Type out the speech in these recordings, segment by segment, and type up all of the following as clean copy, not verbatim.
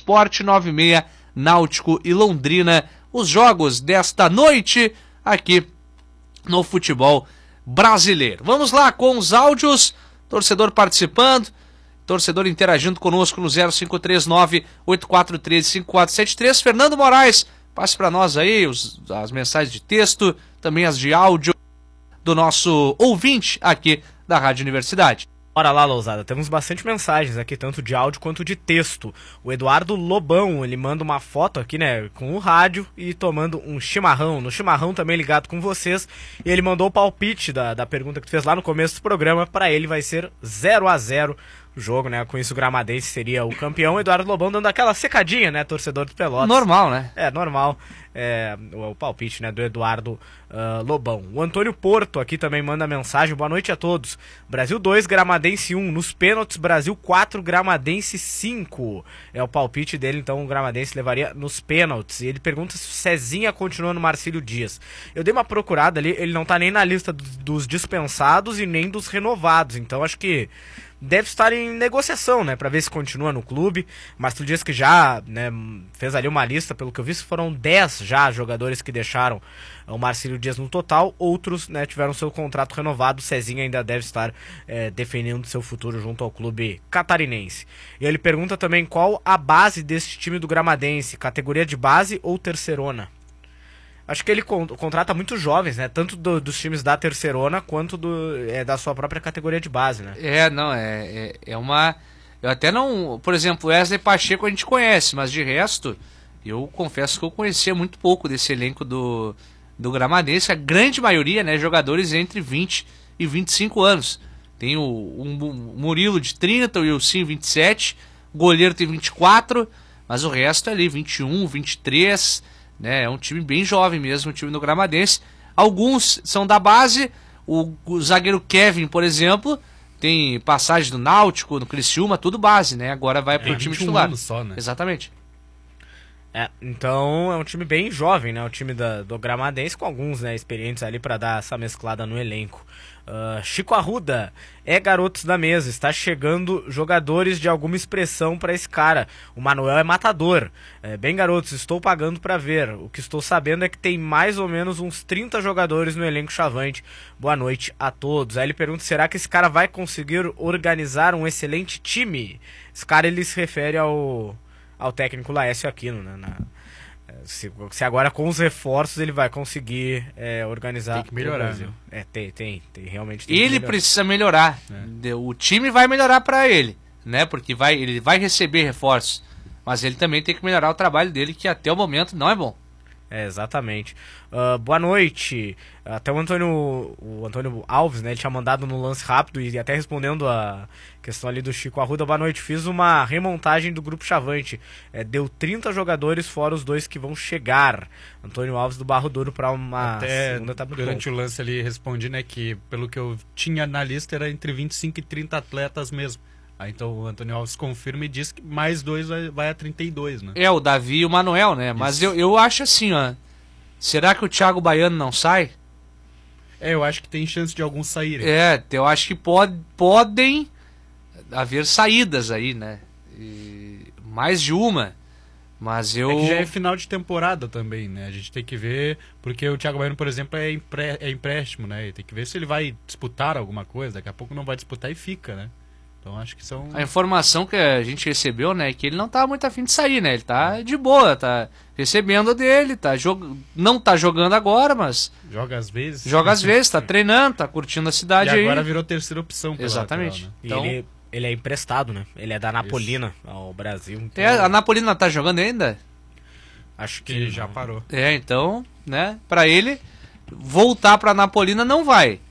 Sport, 9h30, Náutico e Londrina. Os jogos desta noite aqui no futebol brasileiro. Vamos lá com os áudios, torcedor participando, torcedor interagindo conosco no 0539-8413-5473. Fernando Moraes, passe para nós aí as mensagens de texto, também as de áudio do nosso ouvinte aqui da Rádio Universidade. Bora lá, Lousada, temos bastante mensagens aqui, tanto de áudio quanto de texto. O Eduardo Lobão, ele manda uma foto aqui, né, com o rádio e tomando um chimarrão. No chimarrão também ligado com vocês. E ele mandou o palpite da pergunta que tu fez lá no começo do programa. Para ele vai ser 0-0 o jogo, né? Com isso o Gramadense seria o campeão. Eduardo Lobão dando aquela secadinha, né, torcedor do Pelotas. Normal, né? É, normal. O palpite, né, do Eduardo Lobão. O Antônio Porto aqui também manda mensagem. Boa noite a todos. Brasil 2, Gramadense 1. Nos pênaltis, Brasil 4, Gramadense 5. É o palpite dele, então o Gramadense levaria nos pênaltis. E ele pergunta se o Cezinha continua no Marcílio Dias. Eu dei uma procurada ali, ele não tá nem na lista dos dispensados e nem dos renovados. Então acho que deve estar em negociação, né, para ver se continua no clube. Mas tu diz que já, né, fez ali uma lista, pelo que eu vi, foram 10 já jogadores que deixaram o Marcílio Dias no total. Outros, né, tiveram seu contrato renovado. O Cezinha ainda deve estar defendendo seu futuro junto ao clube catarinense. E ele pergunta também qual a base desse time do Gramadense, categoria de base ou terceirona? Acho que ele contrata muitos jovens, né? Tanto dos times da terceirona quanto da sua própria categoria de base, né? É uma... Eu até não... Por exemplo, o Wesley Pacheco a gente conhece, mas de resto, eu confesso que eu conhecia muito pouco desse elenco do Gramadense. A grande maioria, né? Jogadores entre 20 e 25 anos. Tem o Murilo de 30, o Ilcinho 27, o goleiro tem 24, mas o resto é ali 21, 23... Né, é um time bem jovem mesmo, o time do Gramadense. Alguns são da base. O zagueiro Kevin, por exemplo, tem passagem do Náutico, no Criciúma, tudo base, né? Agora vai pro time titular. Anos só, né? Exatamente. Então é um time bem jovem, né? O time do Gramadense, com alguns, né, experientes ali para dar essa mesclada no elenco. Chico Arruda, garotos da mesa, está chegando jogadores de alguma expressão para esse cara. O Manuel é matador. Bem, garotos, estou pagando para ver. O que estou sabendo é que tem mais ou menos uns 30 jogadores no elenco chavante. Boa noite a todos. Aí ele pergunta, será que esse cara vai conseguir organizar um excelente time? Esse cara, ele se refere ao técnico Laércio Aquino, né? Se agora com os reforços ele vai conseguir organizar. Tem que melhorar, né? Tem realmente. Ele precisa melhorar. O time vai melhorar para ele, né? Porque ele vai receber reforços, mas ele também tem que melhorar o trabalho dele, que até o momento não é bom. Exatamente. Boa noite. Até o Antônio Alves, né? Ele tinha mandado no lance rápido e até respondendo a questão ali do Chico Arruda. Boa noite. Fiz uma remontagem do grupo Chavante. Deu 30 jogadores fora os 2 que vão chegar. Antônio Alves do Barro Duro para uma até segunda etapa. Durante o lance ali respondi, né, que pelo que eu tinha na lista era entre 25 e 30 atletas mesmo. Então o Antônio Alves confirma e diz que mais 2 vai a 32, né? O Davi e o Manuel, né? Mas eu acho assim, ó. Será que o Thiago Baiano não sai? Eu acho que tem chance de alguns saírem. Eu acho que podem haver saídas aí, né? Mais de uma. Mas É que já é final de temporada também, né? A gente tem que ver, porque o Thiago Baiano, por exemplo, é empréstimo, né? E tem que ver se ele vai disputar alguma coisa. Daqui a pouco não vai disputar e fica, né? Então acho que são... A informação que a gente recebeu, né, é que ele não tá muito afim de sair, né? Ele tá de boa, tá recebendo dele, não tá jogando agora, mas... Joga às vezes. Tá treinando, tá curtindo a cidade aí. E agora virou terceira opção. Exatamente. Lateral, né? Então... Ele é emprestado, né? Ele é da Napolina ao Brasil. Então... A Napolina tá jogando ainda? Acho que ele já parou. Então, né, pra ele voltar pra Napolina não vai.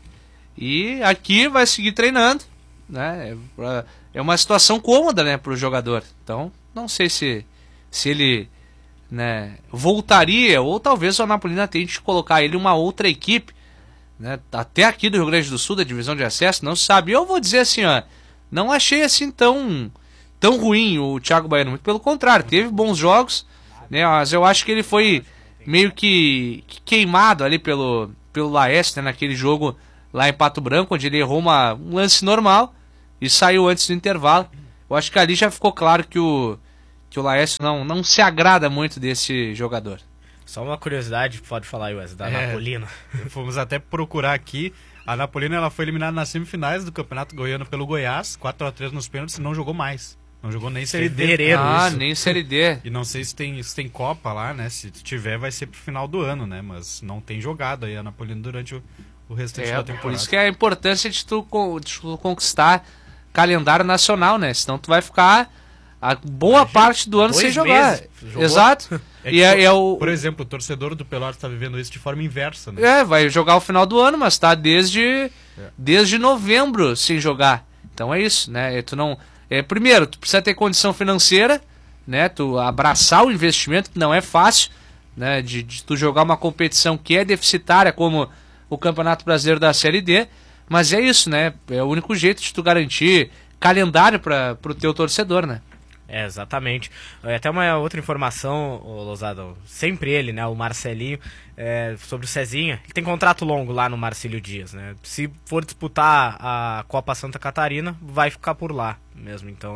E aqui vai seguir treinando, né? É uma situação cômoda, né, pro jogador. Então, não sei se ele, né, voltaria, ou talvez o Napolina tente colocar ele em uma outra equipe, né, até aqui do Rio Grande do Sul, da divisão de acesso, não se sabe. Eu vou dizer assim, ó, não achei assim tão ruim o Thiago Baiano, muito pelo contrário, teve bons jogos, né, mas eu acho que ele foi meio que queimado ali pelo Laércio, né, naquele jogo lá em Pato Branco, onde ele errou um lance normal e saiu antes do intervalo. Eu acho que ali já ficou claro que que o Laércio não se agrada muito desse jogador. Só uma curiosidade, pode falar, Wes, da Napolina. Fomos até procurar aqui. A Napolina ela foi eliminada nas semifinais do Campeonato Goiano pelo Goiás, 4-3 nos pênaltis, e não jogou mais. Não jogou nem Série D. Nem Série D. E não sei se tem Copa lá, né? Se tiver, vai ser pro final do ano, né? Mas não tem jogado aí a Napolina durante o restante da temporada. Por isso que é a importância de tu conquistar calendário nacional, né? Senão tu vai ficar a boa parte do ano sem jogar. Exato. Por exemplo, o torcedor do Pelotas está vivendo isso de forma inversa, né? Vai jogar o final do ano, mas tá desde novembro sem jogar. Então é isso, né? Primeiro, tu precisa ter condição financeira, né? Tu abraçar o investimento, que não é fácil, né? De tu jogar uma competição que é deficitária, como o Campeonato Brasileiro da Série D. Mas é isso, né? É o único jeito de tu garantir calendário para o teu torcedor, né? Exatamente. Até uma outra informação, Lousada, sempre ele, né, o Marcelinho, sobre o Cezinha. Ele tem contrato longo lá no Marcílio Dias, né? Se for disputar a Copa Santa Catarina, vai ficar por lá mesmo. Então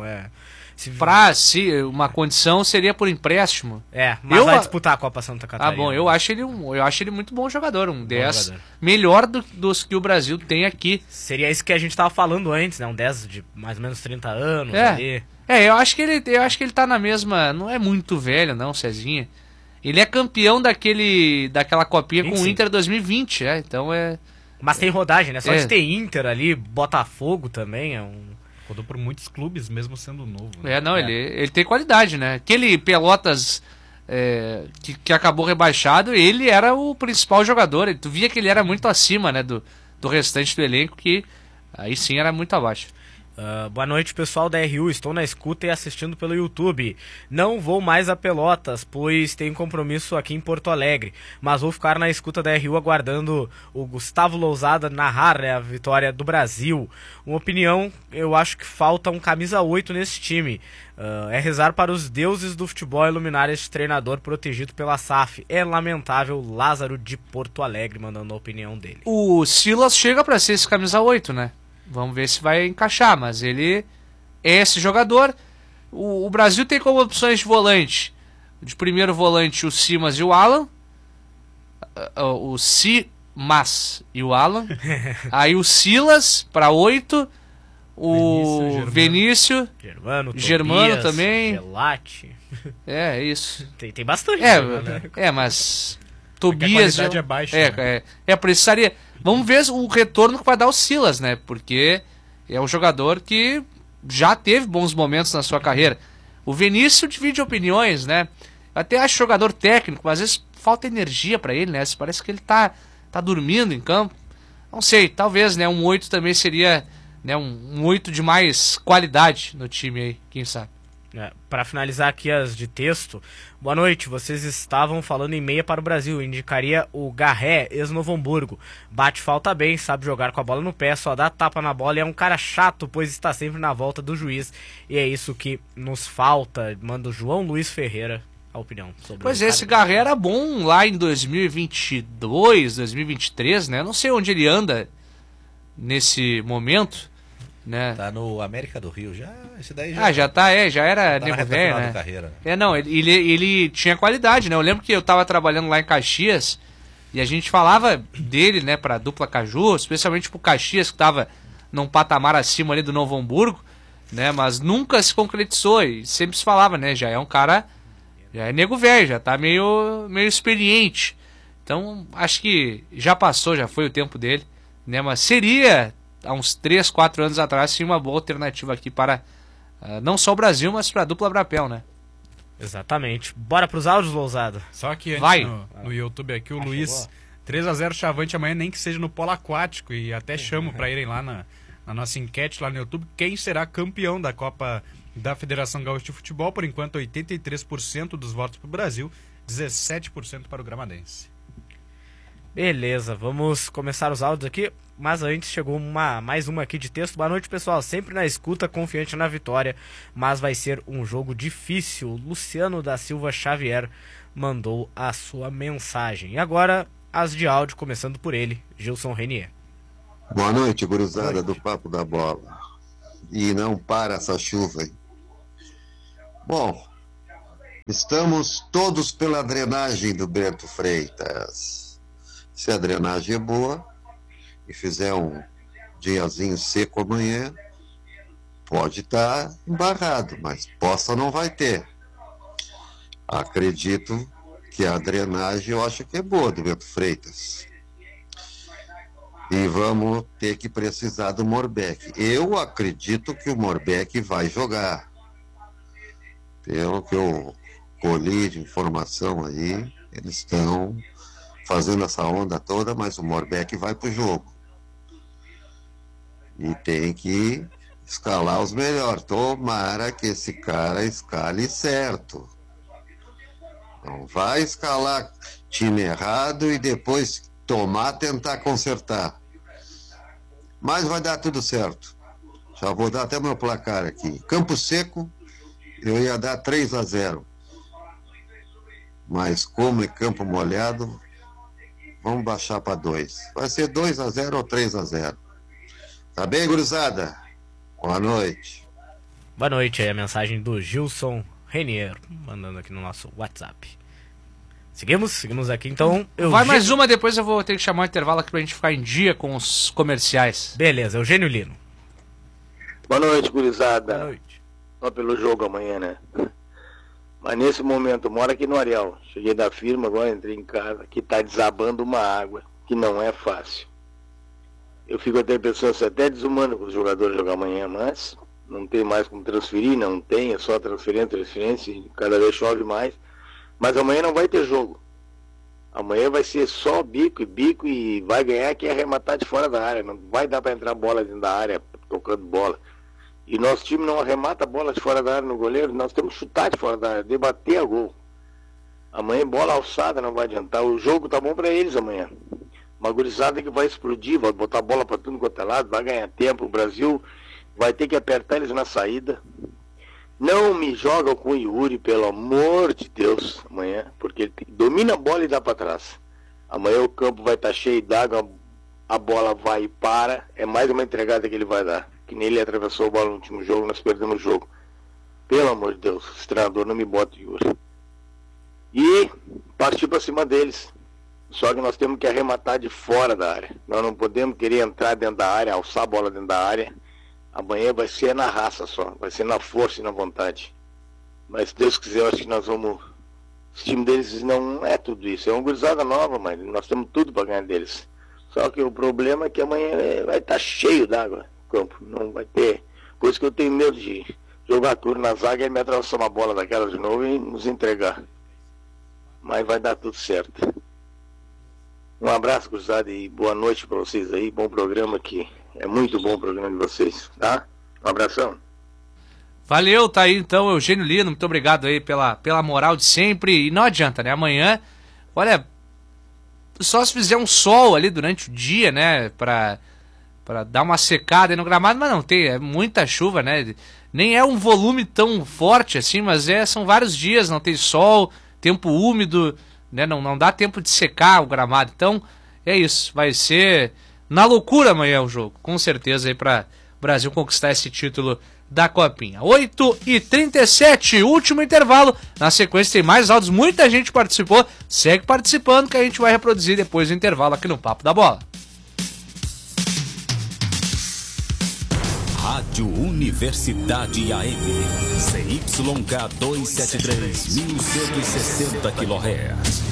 se uma condição seria por empréstimo. Mas vai disputar a Copa Santa Catarina. Bom, eu acho ele muito bom jogador, um 10 jogador. Melhor dos que o Brasil tem aqui. Seria isso que a gente tava falando antes, né? Um 10 de mais ou menos 30 anos ali. Eu acho que ele tá na mesma, não é muito velho não, Cezinha. Ele é campeão daquela copinha com o Inter 2020, então é... Mas tem rodagem, né? Só de ter Inter ali, Botafogo também, rodou por muitos clubes, mesmo sendo novo. Né? Ele tem qualidade, né? Aquele Pelotas que acabou rebaixado, ele era o principal jogador. Tu via que ele era muito acima, né, do restante do elenco, que aí sim era muito abaixo. Boa noite, pessoal da RU, estou na escuta e assistindo pelo YouTube. Não vou mais a Pelotas, pois tenho compromisso aqui em Porto Alegre, mas vou ficar na escuta da RU aguardando o Gustavo Lousada narrar, né, a vitória do Brasil. Uma opinião, eu acho que falta um camisa 8 nesse time. É rezar para os deuses do futebol iluminar este treinador protegido pela SAF. É lamentável. Lázaro de Porto Alegre mandando a opinião dele. O Silas chega para ser esse camisa 8, né? Vamos ver se vai encaixar, mas ele é esse jogador. O Brasil tem como opções de volante. De primeiro volante, o Simas e o Alan. O Simas e o Alan. Aí o Silas para 8. O Vinícius. Germano também. Gelati. É isso. Tem bastante. Mas... Tobias. A qualidade é baixa. Precisaria. Vamos ver o retorno que vai dar o Silas, né? Porque é um jogador que já teve bons momentos na sua carreira. O Vinícius divide opiniões, né? Eu até acho jogador técnico, mas às vezes falta energia pra ele, né? Parece que ele tá dormindo em campo. Não sei, talvez, né? Um 8 também seria, né, um 8 de mais qualidade no time aí, quem sabe. Para finalizar aqui as de texto, boa noite, vocês estavam falando em meia para o Brasil, indicaria o Garré, ex-Novo Hamburgo, bate falta bem, sabe jogar com a bola no pé, só dá tapa na bola e é um cara chato, pois está sempre na volta do juiz, e é isso que nos falta, manda o João Luiz Ferreira a opinião sobre Pois esse Garré era bom lá em 2022, 2023, né, não sei onde ele anda nesse momento, né? Tá no América do Rio já. Esse daí já era nego velho, né? Carreira. Ele tinha qualidade, né? Eu lembro que eu tava trabalhando lá em Caxias e a gente falava dele, né, pra dupla Caju, especialmente pro Caxias, que tava num patamar acima ali do Novo Hamburgo, né? Mas nunca se concretizou e sempre se falava, né? Já é um cara, já é nego velho, já tá meio experiente. Então, acho que já passou, já foi o tempo dele, né? Mas seria, há uns 3, 4 anos atrás, sim, uma boa alternativa aqui para não só o Brasil, mas para a dupla Brapel, né? Exatamente. Bora pros áudios, Lousada. Só que Vai. No YouTube aqui, o Luiz, 3-0 Chavante amanhã, nem que seja no polo aquático, e até chamo para irem lá na nossa enquete lá no YouTube, quem será campeão da Copa da Federação Gaúcha de Futebol. Por enquanto, 83% dos votos para o Brasil, 17% para o Gramadense. Beleza, vamos começar os áudios aqui, mas antes chegou mais uma aqui de texto. Boa noite, pessoal, sempre na escuta, confiante na vitória, mas vai ser um jogo difícil. Luciano da Silva Xavier mandou a sua mensagem. E agora, as de áudio, começando por ele, Gilson Renier. Boa noite, gurizada do Papo da Bola. E não para essa chuva aí. Bom, Estamos todos pela drenagem do Bento Freitas. Se a drenagem é boa e fizer um diazinho seco amanhã, pode estar embarrado, mas poça não vai ter. Acredito que a drenagem eu acho que é boa do Bento Freitas. E vamos ter que precisar do Morbeck. Eu acredito que o Morbeck vai jogar. Pelo que eu colhi de informação aí, eles estão fazendo essa onda toda, mas o Morbeck vai pro jogo. E tem que escalar os melhores. Tomara que esse cara escale certo. Não vai escalar time errado e depois tentar consertar. Mas vai dar tudo certo. Já vou dar até meu placar aqui. Campo Seco, eu ia dar 3-0. Mas como é campo molhado, vamos baixar para 2. Vai ser 2-0 ou 3-0. Tá bem, gurizada? Boa noite. Boa noite, aí a mensagem do Gilson Renier, mandando aqui no nosso WhatsApp. Seguimos aqui, então. Vai mais uma, depois eu vou ter que chamar um intervalo aqui pra gente ficar em dia com os comerciais. Beleza, Eugênio Lino. Boa noite, gurizada. Boa noite. Só pelo jogo amanhã, né? Mas nesse momento, eu moro aqui no Areal. Cheguei da firma, agora entrei em casa, que tá desabando uma água, que não é fácil. Eu fico até pensando, se até desumano com os jogadores jogar amanhã, mas não tem mais como transferir, não tem, é só transferência, e cada vez chove mais. Mas amanhã não vai ter jogo. Amanhã vai ser só bico e vai ganhar quem arrematar de fora da área. Não vai dar para entrar bola dentro da área, tocando bola. E nosso time não arremata bola de fora da área no goleiro, nós temos que chutar de fora da área, debater a gol. Amanhã bola alçada não vai adiantar. O jogo tá bom para eles amanhã. Uma gurizada que vai explodir, vai botar bola para tudo quanto é lado, vai ganhar tempo. O Brasil vai ter que apertar eles na saída. Não me joga com o Yuri, pelo amor de Deus, amanhã, porque ele domina a bola e dá para trás. Amanhã o campo vai estar cheio d'água, a bola vai e para, é mais uma entregada que ele vai dar. Que nem ele atravessou a bola no último jogo, nós perdemos o jogo. Pelo amor de Deus, esse treinador não me bota o Yuri. E partir para cima deles. Só que nós temos que arrematar de fora da área. Nós não podemos querer entrar dentro da área, alçar a bola dentro da área. Amanhã vai ser na raça só, vai ser na força e na vontade. Mas se Deus quiser, eu acho que nós vamos... O time deles não é tudo isso, é uma gurizada nova, mas nós temos tudo para ganhar deles. Só que o problema é que amanhã vai estar cheio d'água o campo, não vai ter... Por isso que eu tenho medo de jogar tudo na zaga e me atravessar uma bola daquela de novo e nos entregar. Mas vai dar tudo certo. Um abraço, gurizada, e boa noite para vocês aí, bom programa aqui. É muito bom o programa de vocês, tá? Um abração. Valeu, tá aí então, Eugênio Lino, muito obrigado aí pela moral de sempre. E não adianta, né? Amanhã, olha, só se fizer um sol ali durante o dia, né? Pra dar uma secada aí no gramado, mas não tem, é muita chuva, né? Nem é um volume tão forte assim, mas são vários dias, não tem sol, tempo úmido, né? Não dá tempo de secar o gramado. Então, é isso, vai ser... Na loucura amanhã o jogo, com certeza, aí para o Brasil conquistar esse título da Copinha. 8h37, último intervalo. Na sequência tem mais áudios, muita gente participou. Segue participando que a gente vai reproduzir depois do intervalo aqui no Papo da Bola. Rádio Universidade AM, CYK 273, 1160 kHz.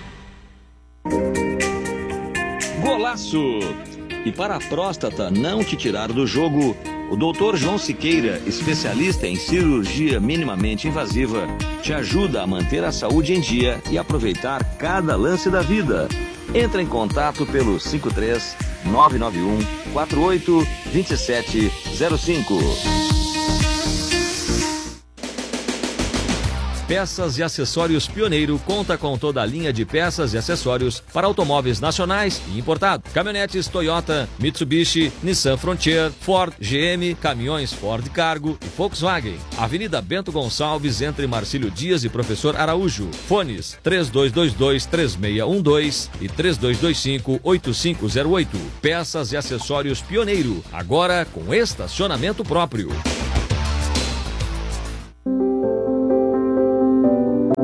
Golaço! E para a próstata não te tirar do jogo, o Dr. João Siqueira, especialista em cirurgia minimamente invasiva, te ajuda a manter a saúde em dia e aproveitar cada lance da vida. Entra em contato pelo 53 991 48 2705. Peças e Acessórios Pioneiro conta com toda a linha de peças e acessórios para automóveis nacionais e importados. Caminhonetes Toyota, Mitsubishi, Nissan Frontier, Ford, GM, caminhões Ford Cargo e Volkswagen. Avenida Bento Gonçalves, entre Marcílio Dias e Professor Araújo. Fones 3222-3612 e 3225-8508. Peças e Acessórios Pioneiro, agora com estacionamento próprio.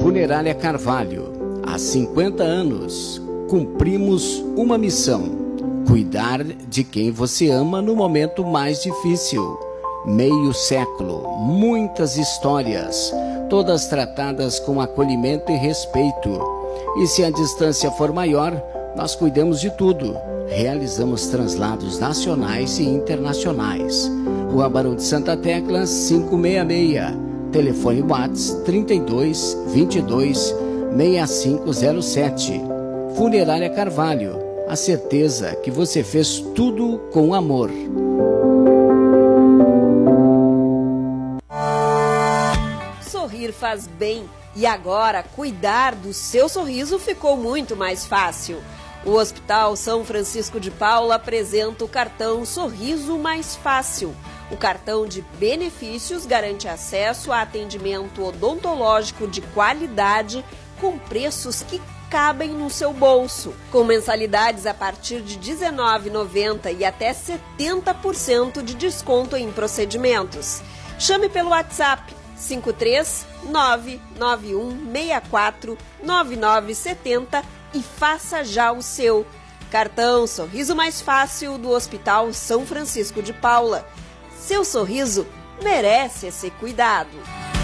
Funerária Carvalho, há 50 anos, cumprimos uma missão: cuidar de quem você ama no momento mais difícil. Meio século, muitas histórias, todas tratadas com acolhimento e respeito. E se a distância for maior, nós cuidamos de tudo. Realizamos translados nacionais e internacionais. Rua Barão de Santa Tecla, 566. Telefone WhatsApp 32 22 6507. Funerária Carvalho, a certeza que você fez tudo com amor. Sorrir faz bem e agora cuidar do seu sorriso ficou muito mais fácil. O Hospital São Francisco de Paula apresenta o cartão Sorriso Mais Fácil. O cartão de benefícios garante acesso a atendimento odontológico de qualidade com preços que cabem no seu bolso, com mensalidades a partir de R$ 19,90 e até 70% de desconto em procedimentos. Chame pelo WhatsApp 53991649970 e faça já o seu. Cartão Sorriso Mais Fácil do Hospital São Francisco de Paula. Seu sorriso merece esse cuidado.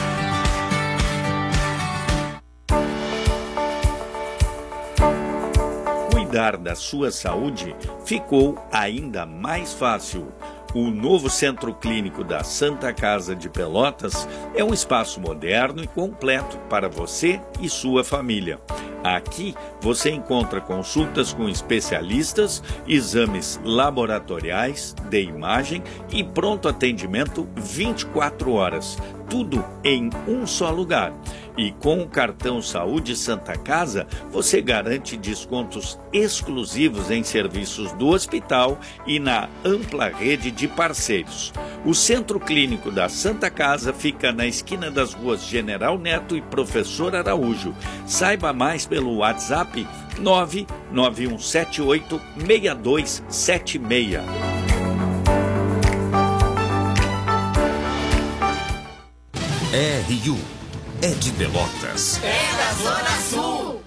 Cuidar da sua saúde ficou ainda mais fácil. O novo Centro Clínico da Santa Casa de Pelotas é um espaço moderno e completo para você e sua família. Aqui você encontra consultas com especialistas, exames laboratoriais, de imagem e pronto atendimento 24 horas. Tudo em um só lugar. E com o cartão Saúde Santa Casa, você garante descontos exclusivos em serviços do hospital e na ampla rede de parceiros. O Centro Clínico da Santa Casa fica na esquina das ruas General Neto e Professor Araújo. Saiba mais pelo WhatsApp 991786276. RU é de Pelotas. É da Zona Sul.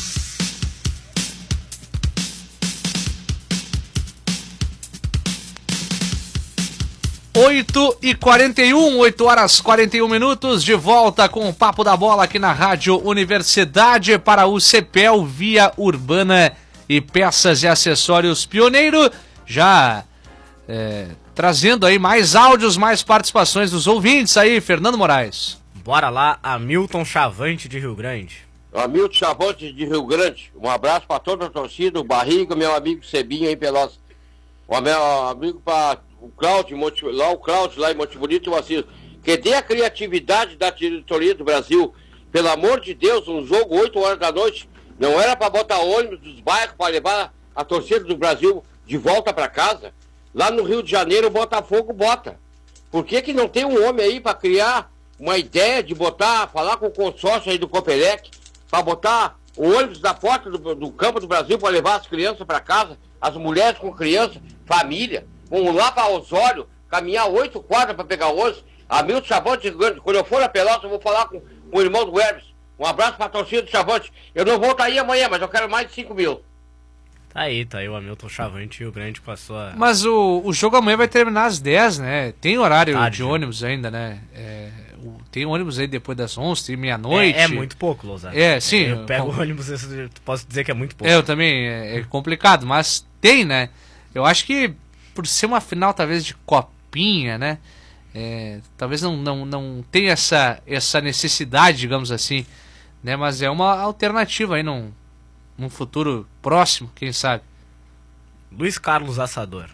Oito e 41, 8 horas 41 minutos, de volta com o Papo da Bola aqui na Rádio Universidade para o CEPEL, Via Urbana e Peças e Acessórios Pioneiro, já trazendo aí mais áudios, mais participações dos ouvintes aí, Fernando Moraes. Bora lá, Hamilton Chavante de Rio Grande. Hamilton Chavante de Rio Grande, um abraço para toda a torcida, o Barriga, meu amigo Cebinho aí em Pelotas, o meu amigo para o Cláudio, lá em Monte Bonito, o Assis, que dê a criatividade da diretoria do Brasil, pelo amor de Deus, um jogo 8 horas da noite, não era para botar ônibus dos bairros para levar a torcida do Brasil de volta para casa. Lá no Rio de Janeiro o Botafogo bota. Por que não tem um homem aí para criar uma ideia de botar, falar com o consórcio aí do Copelec, para botar o ônibus da porta do campo do Brasil para levar as crianças para casa, as mulheres com criança, família, vamos lá para Osório, caminhar 8 quadras para pegar ônibus. Hamilton Chavante, quando eu for a Pelotas eu vou falar com o irmão do Hermes. Um abraço para a torcida do Chavante. Eu não vou estar aí amanhã, mas eu quero mais de 5 mil. Tá aí o Hamilton Chavante e o Grande passou a... Mas o jogo amanhã vai terminar às 10, né? Tem horário de ônibus ainda, né? Tem ônibus aí depois das 11, tem meia-noite. É muito pouco, Lousada. Sim. Eu pego o ônibus, posso dizer que é muito pouco. Eu também, é complicado, mas tem, né? Eu acho que por ser uma final talvez de copinha, né? Talvez não tenha essa necessidade, digamos assim, né? Mas é uma alternativa aí num futuro próximo, quem sabe. Luiz Carlos Assador.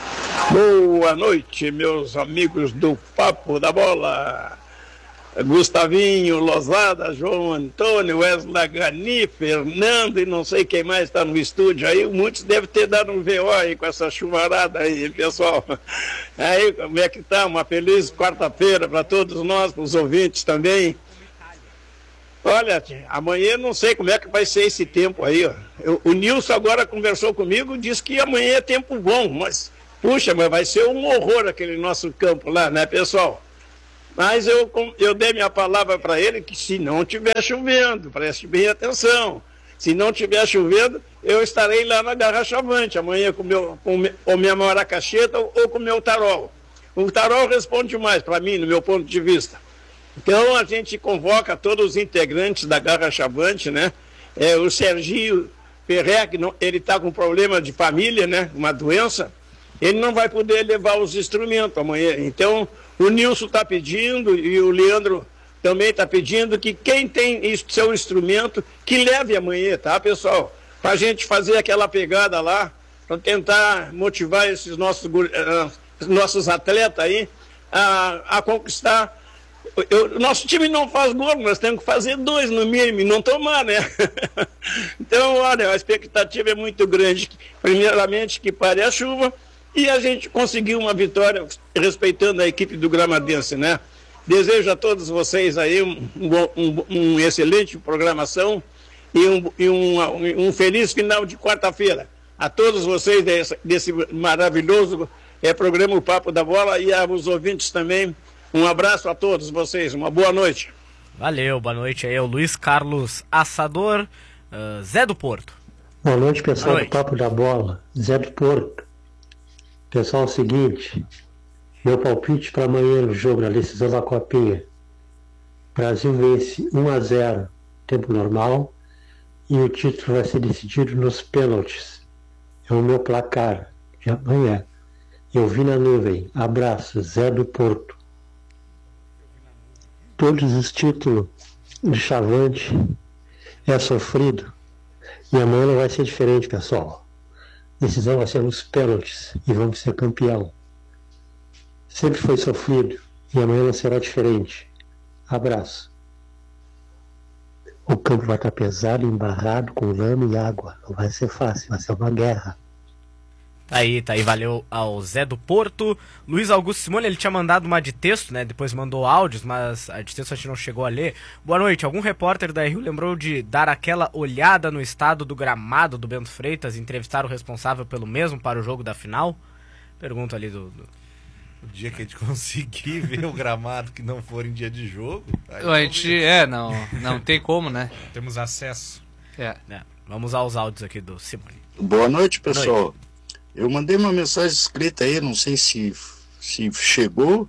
Boa noite, meus amigos do Papo da Bola. Gustavinho, Lousada, João Antônio, Wesley Gani, Fernando e não sei quem mais está no estúdio aí. Muitos devem ter dado um VO aí com essa chuvarada aí, pessoal. Aí, como é que tá? Uma feliz quarta-feira para todos nós, para os ouvintes também. Olha, amanhã não sei como é que vai ser esse tempo aí, ó. O Nilson agora conversou comigo, disse que amanhã é tempo bom, mas, puxa, mas vai ser um horror aquele nosso campo lá, né, pessoal? Mas eu dei minha palavra para ele que se não estiver chovendo, preste bem atenção, se não estiver chovendo, eu estarei lá na Garra Chavante amanhã com a minha maracacheta ou com o meu tarol. O tarol responde mais para mim, no meu ponto de vista. Então a gente convoca todos os integrantes da Garra Chavante, né? O Serginho Ferrer, que ele está com problema de família, né? Uma doença, ele não vai poder levar os instrumentos amanhã. Então o Nilson está pedindo e o Leandro também está pedindo que quem tem seu instrumento, que leve amanhã, tá, pessoal? Para a gente fazer aquela pegada lá, para tentar motivar esses nossos atletas aí a conquistar. Nosso time não faz gol, nós temos que fazer 2 no mínimo e não tomar, né? Então, olha, a expectativa é muito grande. Primeiramente, que pare a chuva e a gente conseguiu uma vitória respeitando a equipe do Gramadense, né? Desejo a todos vocês aí um excelente programação e um feliz final de quarta-feira. A todos vocês desse maravilhoso programa O Papo da Bola e aos ouvintes também. Um abraço a todos vocês, uma boa noite. Valeu, boa noite aí, o Luiz Carlos Assador, Zé do Porto. Boa noite, pessoal do Papo da Bola, Zé do Porto. Pessoal, é o seguinte, meu palpite para amanhã no jogo da decisão da Copinha. Brasil vence 1-0, tempo normal, e o título vai ser decidido nos pênaltis. É o meu placar de amanhã. Eu vi na nuvem. Abraço, Zé do Porto. Todos os títulos de Chavante é sofrido. E amanhã não vai ser diferente, pessoal. A decisão vai ser nos pênaltis e vamos ser campeão. Sempre foi sofrido e amanhã não será diferente. Abraço. O campo vai estar pesado, embarrado, com lama e água. Não vai ser fácil, vai ser uma guerra. Tá aí, valeu ao Zé do Porto. Luiz Augusto Simone, ele tinha mandado uma de texto, né? Depois mandou áudios, mas a de texto a gente não chegou a ler. Boa noite, algum repórter da Rio lembrou de dar aquela olhada no estado do gramado do Bento Freitas e entrevistar o responsável pelo mesmo para o jogo da final? Pergunta ali do... O dia que a gente conseguir ver o gramado que não for em dia de jogo... A gente, não tem como, né? Temos acesso. Vamos aos áudios aqui do Simone. Boa noite, pessoal. Boa noite. Eu mandei uma mensagem escrita aí, não sei se chegou,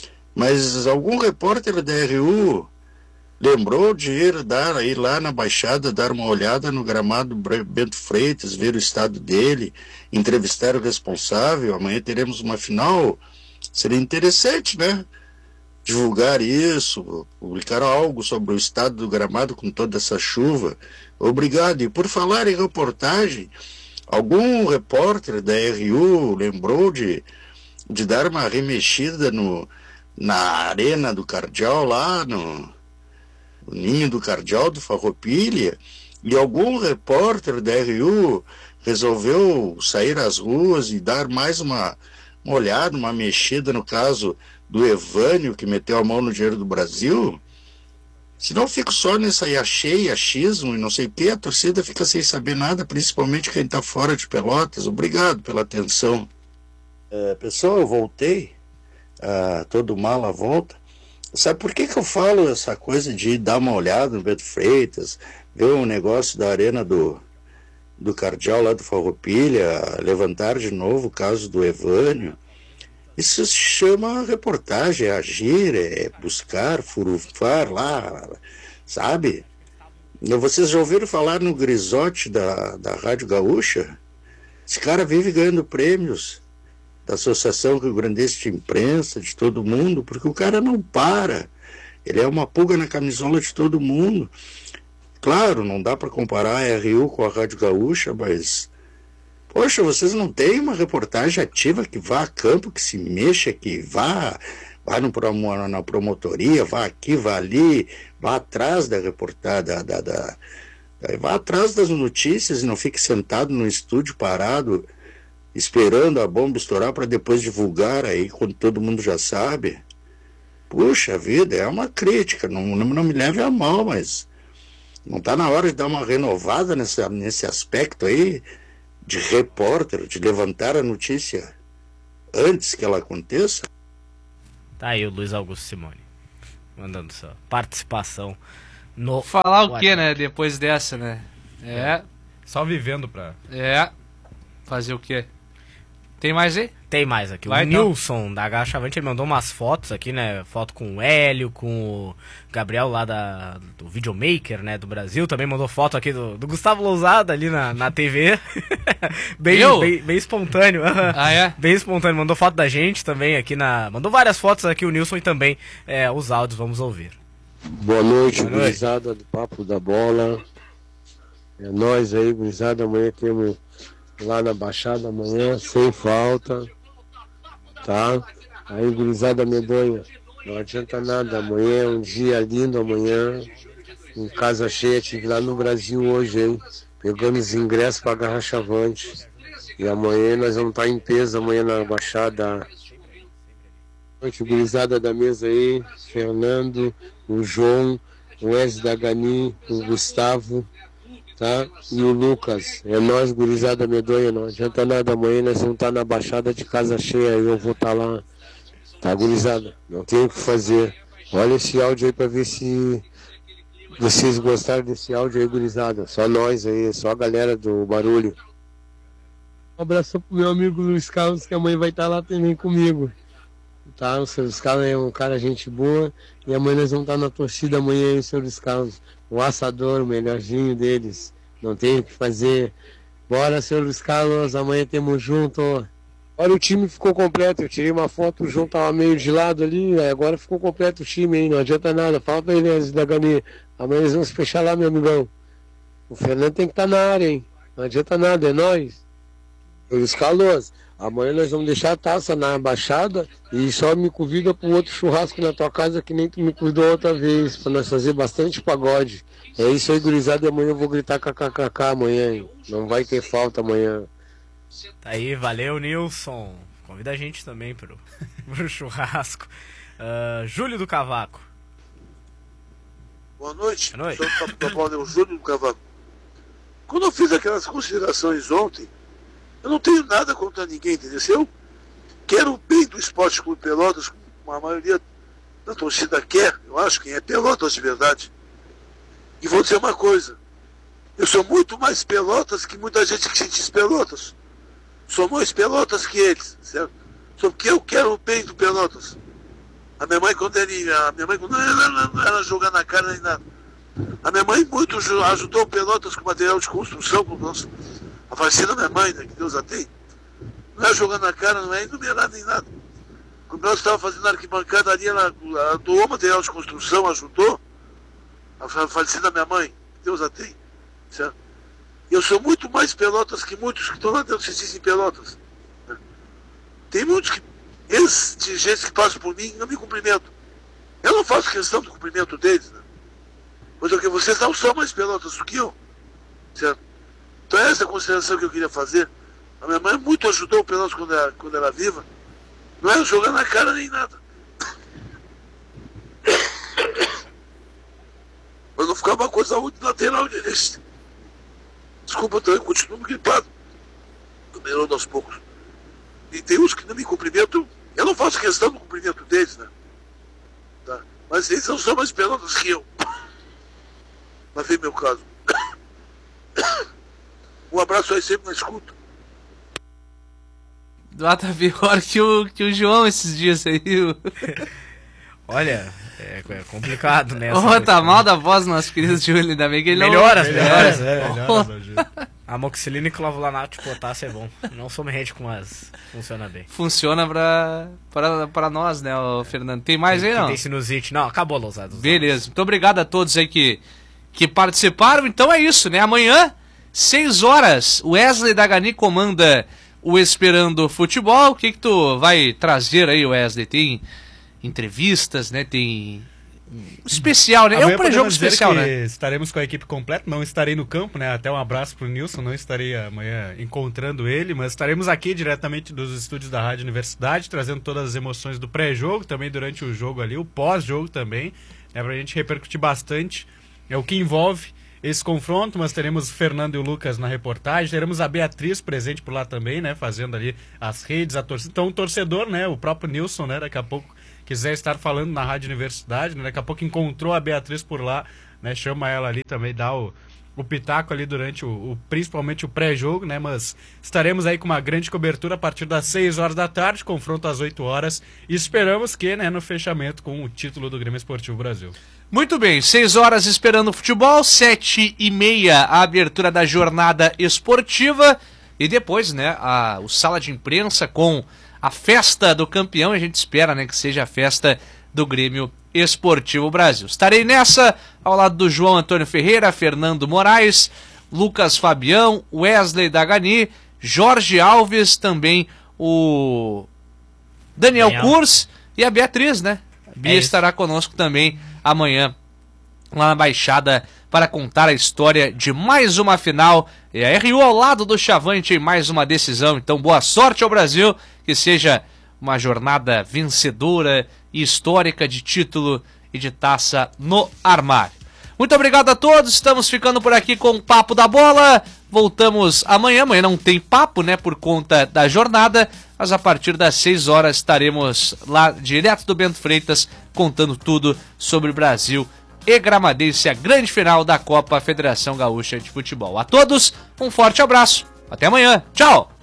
mas algum repórter da RU lembrou de ir lá na Baixada, dar uma olhada no gramado Bento Freitas, ver o estado dele, entrevistar o responsável. Amanhã teremos uma final, seria interessante, né? Divulgar isso, publicar algo sobre o estado do gramado com toda essa chuva. Obrigado. E por falar em reportagem, algum repórter da RU lembrou de dar uma remexida na arena do Cardeal, lá no ninho do Cardeal do Farroupilha, e algum repórter da RU resolveu sair às ruas e dar mais uma olhada, uma mexida no caso do Evânio, que meteu a mão no dinheiro do Brasil. Se não fico só nessa achismo e não sei o que, a torcida fica sem saber nada, principalmente quem está fora de Pelotas. Obrigado pela atenção. Pessoal, eu voltei, todo mal à volta. Sabe por que eu falo essa coisa de dar uma olhada no Bento Freitas, ver um negócio da arena do Cardeal lá do Farroupilha, levantar de novo o caso do Evânio? Isso se chama reportagem, é agir, é buscar, furufar lá, sabe? Vocês já ouviram falar no Grisotti da Rádio Gaúcha? Esse cara vive ganhando prêmios da Associação Rio Grandense de Imprensa, de todo mundo, porque o cara não para. Ele é uma pulga na camisola de todo mundo. Claro, não dá para comparar a RU com a Rádio Gaúcha, mas... Poxa, vocês não têm uma reportagem ativa que vá a campo, que se mexa, que vá na promotoria, vá aqui, vá ali, vá atrás da reportagem, vá atrás das notícias e não fique sentado no estúdio parado, esperando a bomba estourar para depois divulgar aí, quando todo mundo já sabe. Puxa vida, é uma crítica, não me leve a mal, mas não está na hora de dar uma renovada nesse aspecto aí, de repórter, de levantar a notícia antes que ela aconteça? Tá aí o Luiz Augusto Simone. mandando sua participação no... Falar o que, né, depois dessa, né? Só vivendo pra... Fazer o quê? Tem mais aí? Tem mais aqui. Vai, o Nilson, da H Chavante, ele mandou umas fotos aqui, né? Foto com o Hélio, com o Gabriel lá do Videomaker, né? Do Brasil. Também mandou foto aqui do Gustavo Lousada ali na TV. bem espontâneo. Bem espontâneo. Mandou foto da gente também aqui mandou várias fotos aqui o Nilson e também os áudios. Vamos ouvir. Boa noite, gurizada do Papo da Bola. É nóis aí, gurizada. Amanhã temos lá na Baixada, amanhã, sem falta. Tá? Aí, gurizada medonha, não adianta nada. Amanhã é um dia lindo, amanhã. Em casa cheia, tive lá no Brasil hoje, hein? Pegando os ingressos pra Garra Chavante. E amanhã nós vamos estar em peso, amanhã na Baixada. Boa noite, gurizada da mesa aí. Fernando, o João, o Wesley da Gani, o Gustavo, tá? E o Lucas. É nóis, gurizada medonha, não adianta nada. Amanhã nós vamos estar na Baixada de casa cheia e eu vou estar lá. Tá, gurizada? Não tem o que fazer. Olha esse áudio aí pra ver se vocês gostaram desse áudio aí, gurizada. Só nós aí, só a galera do barulho. Um abraço pro meu amigo Luiz Carlos, que amanhã vai estar lá também comigo. Tá? O seu Luiz Carlos é um cara gente boa. E amanhã nós vamos estar na torcida amanhã, hein, seu Luiz Carlos. O assador, o melhorzinho deles. Não tem o que fazer. Bora, seu Luiz Carlos, amanhã temos junto. Olha, o time ficou completo. Eu tirei uma foto, o João tava meio de lado ali. Agora ficou completo o time, hein? Não adianta nada. Fala pra eles da Gani. Amanhã eles vão se fechar lá, meu amigão. O Fernando tem que estar na área, hein? Não adianta nada, é nóis. Luiz Carlos, amanhã nós vamos deixar a taça na Baixada e só me convida para um outro churrasco na tua casa que nem tu me cuidou outra vez, para nós fazer bastante pagode. É isso aí, gurizada, e amanhã eu vou gritar kkkk amanhã, hein? Não vai ter falta amanhã. Tá aí, valeu, Nilson. Convida a gente também pro churrasco. Júlio do Cavaco. Boa noite. Boa noite. Sou o Papo da Bola, é o Júlio do Cavaco. Quando eu fiz aquelas considerações ontem, eu não tenho nada contra ninguém, entendeu? Eu quero o bem do Esporte Clube Pelotas, como a maioria da torcida quer, eu acho, quem é Pelotas de verdade. E vou dizer uma coisa, eu sou muito mais Pelotas que muita gente que se diz Pelotas. Sou mais Pelotas que eles, certo? Só porque eu quero o bem do Pelotas. A minha mãe, quando não era jogar na cara nem nada. A minha mãe muito ajudou o Pelotas com material de construção, com o nosso... A falecida minha mãe, né, que Deus a tem, não é jogando na cara, não é enumerado nem nada. Quando nós estávamos fazendo a arquibancada ali, ela doou material de construção, ajudou a falecida minha mãe, que Deus a tem, certo? E eu sou muito mais Pelotas que muitos que estão lá dentro se dizem Pelotas. Né? Tem muitos que, eles dirigentes que passam por mim, não me cumprimentam. Eu não faço questão do cumprimento deles, né? Mas é que vocês não são mais Pelotas do que eu, certo? Então essa é a consideração que eu queria fazer. A minha mãe muito ajudou o Pelotas quando era viva. Não era jogar na cara nem nada. Mas não ficava uma coisa unilateral direito. Desculpa, eu continuo gripado. Tô melhorando aos poucos. E tem uns que não me cumprimentam. Eu não faço questão do cumprimento deles, né? Tá? Mas eles não são mais Pelotas que eu. Mas vem meu caso. Um abraço aí sempre na escuta. Lá tá pior que o João esses dias aí. Olha, é complicado, né? Tá mal da voz, nosso querido Júlio. Ainda bem que ele melhoras. Melhoras. Amoxicilina e clavulanato de potássio é bom. Não sou médico, mas funciona bem. Funciona pra nós, né, o Fernando? Tem mais aí, não? Tem sinusite. Não, acabou, Lousada. Beleza. Muito obrigado a todos aí que participaram. Então é isso, né? Amanhã, 6 horas, o Wesley da Gani comanda o Esperando Futebol. O que tu vai trazer aí, Wesley? Tem entrevistas, né? Tem especial, né? Amanhã é um pré-jogo especial, né? Estaremos com a equipe completa, não estarei no campo, né? Até um abraço pro Nilson, não estarei amanhã encontrando ele, mas estaremos aqui diretamente dos estúdios da Rádio Universidade, trazendo todas as emoções do pré-jogo, também durante o jogo ali, o pós-jogo também, né? Pra gente repercutir bastante, é o que envolve esse confronto, mas teremos o Fernando e o Lucas na reportagem, teremos a Beatriz presente por lá também, né? Fazendo ali as redes, a torcida. Então o torcedor, né? O próprio Nilson, né? Daqui a pouco quiser estar falando na Rádio Universidade, né? Daqui a pouco encontrou a Beatriz por lá, né? Chama ela ali também, dá o pitaco ali durante principalmente o pré-jogo, né? Mas estaremos aí com uma grande cobertura a partir das 6 horas da tarde, confronto às 8 horas, e esperamos que, né, no fechamento com o título do Grêmio Esportivo Brasil. Muito bem, 6 horas esperando o futebol, 7h30 a abertura da jornada esportiva, e depois, né, o sala de imprensa com a festa do campeão, a gente espera, né, que seja a festa do Grêmio Esportivo Brasil. Estarei nessa ao lado do João Antônio Ferreira, Fernando Moraes, Lucas Fabião, Wesley Dagani, Jorge Alves, também o Daniel Kurz e a Beatriz, né? A Bia estará conosco também amanhã lá na Baixada para contar a história de mais uma final. E a RU ao lado do Chavante em mais uma decisão. Então boa sorte ao Brasil, que seja uma jornada vencedora e histórica de título e de taça no armário. Muito obrigado a todos, estamos ficando por aqui com o Papo da Bola. Voltamos amanhã não tem papo, né, por conta da jornada, mas a partir das 6 horas estaremos lá direto do Bento Freitas contando tudo sobre o Brasil e Gramadense, a grande final da Copa Federação Gaúcha de Futebol. A todos, um forte abraço, até amanhã, tchau!